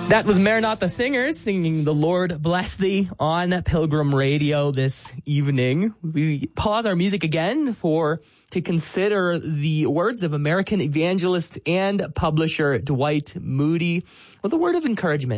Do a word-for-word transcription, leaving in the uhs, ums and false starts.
That was Maranatha Singers singing The Lord Bless Thee on Pilgrim Radio this evening. We pause our music again for to consider the words of American evangelist and publisher Dwight Moody with a word of encouragement.